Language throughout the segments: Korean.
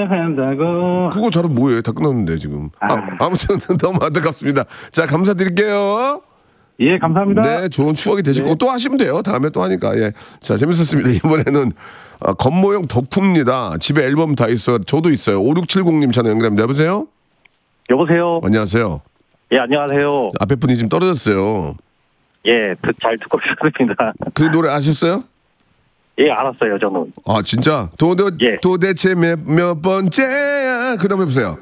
한다고. 그거 잘은 뭐예요? 다 끝났는데 지금. 아무튼 너무 안타깝습니다. 자, 감사드릴게요. 예, 감사합니다. 네, 좋은 추억이 되실 거고 또 하시면 돼요. 다음에 또 하니까. 예. 자, 재밌었습니다. 이번에는 건모형 덕후입니다. 집에 앨범 다 있어요. 저도 있어요. 5670님 전화 연결합니다. 여보세요? 여보세요? 안녕하세요. 예, 안녕하세요. 앞에 분이 지금 떨어졌어요. 예, 잘 듣고 있습니다. 그 노래 아셨어요? 예, 알았어요, 저는. 아, 진짜? 예. 도대체 몇 번째야? 그 다음 해보세요.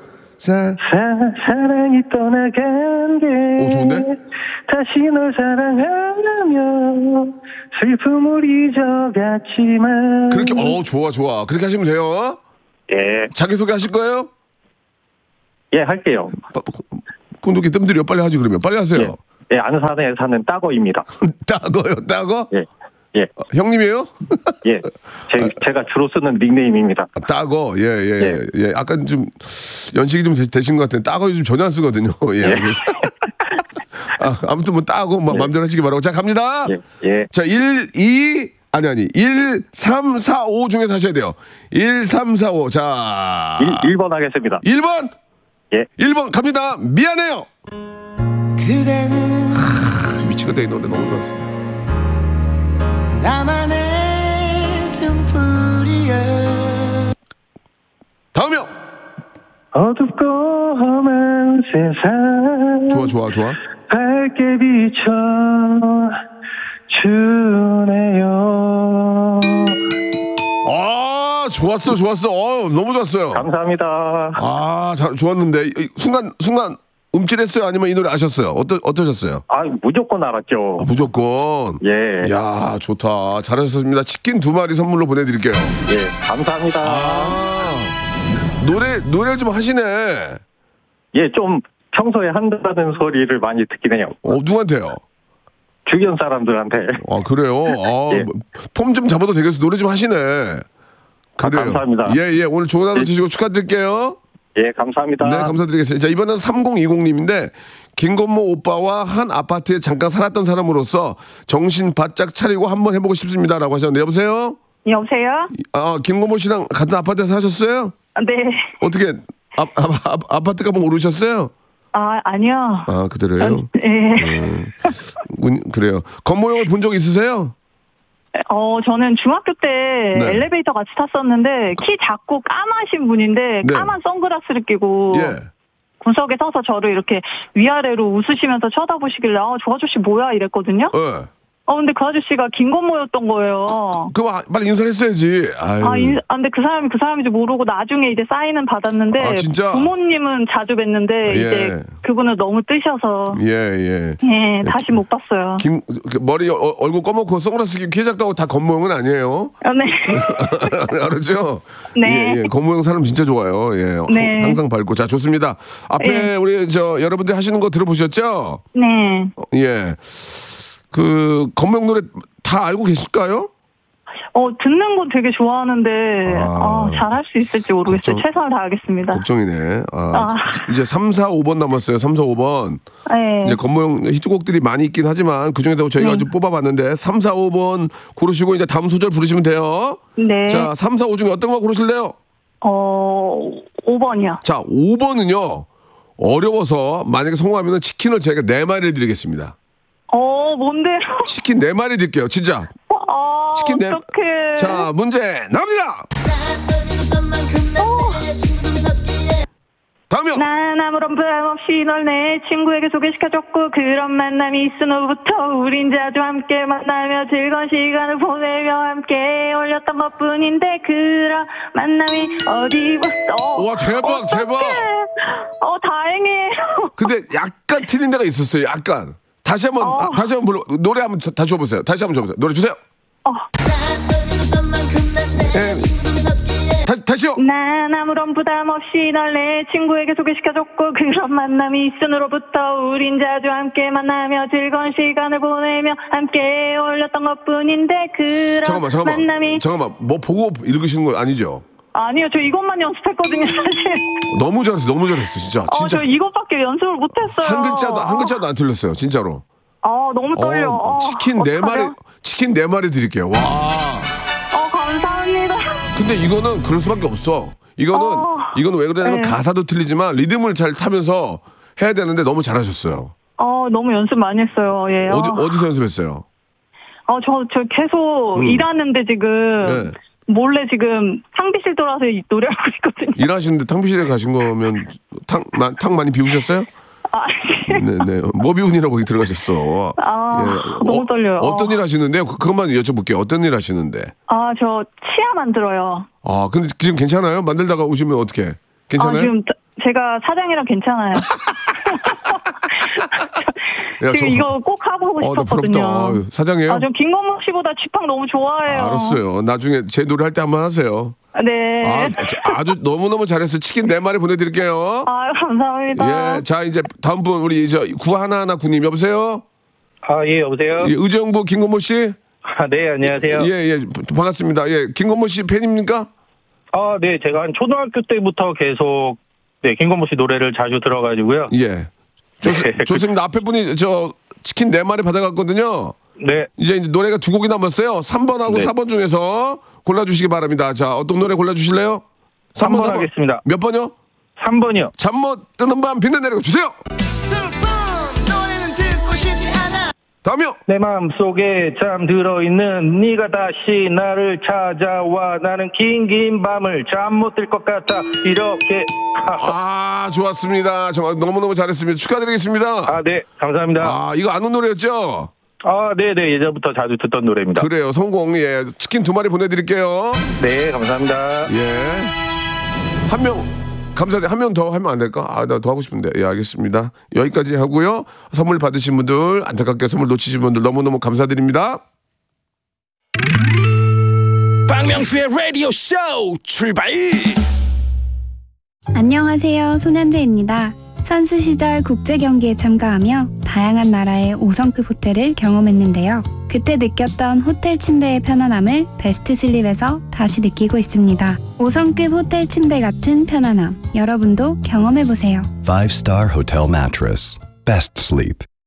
사랑이 떠나간 게. 오, 좋은데? 다시 널 사랑하며 슬픔을 잊어갔지만. 그렇게, 좋아. 그렇게 하시면 돼요. 예. 자기소개 하실 거예요? 예, 할게요. 그렇게 뜸들여 빨리 하지 그러면. 빨리 하세요. 예, 예, 안산에 사는 따거입니다. 따거요, 따거? 예. 예. 형님이에요? 예. 제가 주로 쓰는 닉네임입니다. 따거, 예. 약간 좀, 연식이 좀 되신 것 같아요. 따거 요즘 전혀 안 쓰거든요. 예. 예. 아무튼 뭐 따고, 뭐, 맘대로 하시기 바라고. 자, 갑니다. 예. 자, 1, 3, 4, 5 중에서 하셔야 돼요. 1, 3, 4, 5. 자. 1번 하겠습니다. 1번! 예. 1번 갑니다. 미안해요! 미치겠다, 이 노래 너무 좋았어. 나만의 등불이야. 다음이요. 어둡고 험한 세상. 좋아. 밝게 비춰 주네요. 좋았어. 너무 좋았어요. 감사합니다. 좋았는데 순간 움찔했어요? 아니면 이 노래 아셨어요? 어떠셨어요? 무조건 알았죠. 무조건. 예. 야, 좋다. 잘하셨습니다. 치킨 2마리 선물로 보내드릴게요. 예, 감사합니다. 노래를 좀 하시네. 예, 좀 평소에 한다는 소리를 많이 듣긴 해요. 누구한테요? 주변 사람들한테. 그래요? 예. 폼 좀 잡아도 되겠어. 노래 좀 하시네. 그래요. 감사합니다. 예. 오늘 좋은 하루 되시고 축하드릴게요. 예, 감사합니다. 네, 감사드리겠습니다. 자, 이번엔 3020님인데 김건모 오빠와 한 아파트에 잠깐 살았던 사람으로서 정신 바짝 차리고 한번 해보고 싶습니다라고 하셨는데 여보세요? 여보세요? 김건모 씨랑 같은 아파트에서 사셨어요? 네. 어떻게 아파트 값은 오르셨어요? 아니요. 그대로요? 네. 그래요. 건모 형을 본 적 있으세요? 저는 중학교 때 네. 엘리베이터 같이 탔었는데 키 작고 까마신 분인데 네. 까만 선글라스를 끼고 구석에 서서 저를 이렇게 위아래로 웃으시면서 쳐다보시길래 저 아저씨 뭐야 이랬거든요. 네. 근데 그 아저씨가 김건모였던 거예요. 그럼 빨리 인사를 했어야지. 근데 그 사람인지 모르고 나중에 이제 사인은 받았는데 진짜? 부모님은 자주 뵀는데 이제 그분은 너무 뜨셔서 예, 다시 못 봤어요. 머리 얼굴 검었고 선글라스 끼고 키 작다고 다 건모형은 아니에요. 네. 알았죠? 네. 예. 건모형 사람 진짜 좋아요. 예. 네. 항상 밝고. 자, 좋습니다. 앞에 우리 여러분들 하시는 거 들어보셨죠? 네. 예. 건모형 노래 다 알고 계실까요? 듣는 건 되게 좋아하는데 잘할 수 있을지 모르겠어요. 최선을 다하겠습니다. 걱정이네. 이제 3, 4, 5번 남았어요. 3, 4, 5번. 네. 이제 건모형 히트곡들이 많이 있긴 하지만 그중에서 저희가 좀 뽑아봤는데 3, 4, 5번 고르시고 이제 다음 소절 부르시면 돼요. 네. 자, 3, 4, 5 중에 어떤 거 고르실래요? 5번이요. 자, 5번은요. 어려워서 만약에 성공하면 치킨을 저희가 4마리를 드리겠습니다. 뭔데요? 치킨 4마리 드릴게요. 진짜. 치킨 어떡해. 자, 문제 나옵니다. 다음이요. 난 아무런 부담 없이 널 내 친구에게 소개시켜줬고 그런 만남이 있은 후부터 우린 자주 함께 만나며 즐거운 시간을 보내며 함께 어울렸던 것뿐인데 그런 만남이 어디 있어. 와, 대박. 다행이에요. 근데 약간 틀린 데가 있었어요. 약간. 다시 한번 불러. 노래 한번 다시 줘보세요. 노래 주세요. 다시요. 난 아무런 부담 없이 널 내 친구에게 소개시켜줬고 그런 만남이 있은 후로부터 우린 자주 함께 만나며 즐거운 시간을 보내며 함께 어울렸던 것뿐인데 그런 만남이. 잠깐만. 뭐 보고 읽으시는 거 아니죠? 아니요, 저 이것만 연습했거든요, 사실. 너무 잘했어, 진짜. 저 이것밖에 연습을 못했어요. 한 글자도 안 틀렸어요, 진짜로. 너무 떨려. 치킨 4마리, 치킨 4마리 드릴게요. 와. 감사합니다. 근데 이거는 그럴 수밖에 없어. 이거는 왜 그러냐면 네. 가사도 틀리지만 리듬을 잘 타면서 해야 되는데 너무 잘하셨어요. 너무 연습 많이 했어요. 예. 어디서 연습했어요? 저 계속 일하는데 지금 네. 몰래 지금 탕비실 돌아서 노래하고 있거든요. 일하시는데 탕비실에 가신 거면 탕 많이 비우셨어요? 네네. 뭐 비운이라고 거기 들어가셨어? 너무 떨려요. 어떤 일 하시는데요? 그것만 여쭤볼게요. 어떤 일 하시는데? 저 치아 만들어요. 근데 지금 괜찮아요? 만들다가 오시면 어떻게? 괜찮아요? 지금 제가 사장이랑 괜찮아요. 야, 지금 이거 꼭 하고 나 싶었거든요. 부럽다. 사장이에요? 저 김건모 씨보다 쥐팡 너무 좋아해요. 알았어요. 나중에 제 노래 할 때 한번 하세요. 네. 아주 너무너무 잘했어요. 치킨 4마리 보내드릴게요. 감사합니다. 예, 자, 이제 다음 분, 우리 9119님, 여보세요? 예, 여보세요? 예, 의정부 김건모 씨? 네, 안녕하세요. 예, 반갑습니다. 예, 김건모 씨 팬입니까? 네, 제가 한 초등학교 때부터 계속, 김건모 씨 노래를 자주 들어가지고요. 예. 좋습니다. 앞에 분이 치킨 4마리 받아갔거든요. 네. 이제 노래가 2곡이 남았어요. 3번하고 네. 4번 중에서 골라주시기 바랍니다. 자, 어떤 노래 골라주실래요? 3번 하겠습니다. 몇 번이요? 3번이요. 잠 못 드는 밤 빛내 내리고 주세요. 다음이요. 내 마음속에 잠들어 있는 네가 다시 나를 찾아와. 나는 긴 밤을 잠 못 들 것 같아. 이렇게. 좋았습니다. 정말 너무너무 잘했습니다. 축하드리겠습니다. 네, 감사합니다. 이거 아는 노래였죠? 네네, 예전부터 자주 듣던 노래입니다. 그래요. 성공. 예. 치킨 2마리 보내드릴게요. 네, 감사합니다. 예. 한 명 더 하면 안 될까? 나 더 하고 싶은데. 예, 알겠습니다. 여기까지 하고요. 선물 받으신 분들, 안타깝게 선물 놓치신 분들 너무너무 감사드립니다. 박명수의 라디오 쇼 출발! 안녕하세요. 손현재입니다. 선수 시절 국제 경기에 참가하며 다양한 나라의 5성급 호텔을 경험했는데요. 그때 느꼈던 호텔 침대의 편안함을 베스트 슬립에서 다시 느끼고 있습니다. 5성급 호텔 침대 같은 편안함, 여러분도 경험해보세요. 5-star hotel mattress. Best sleep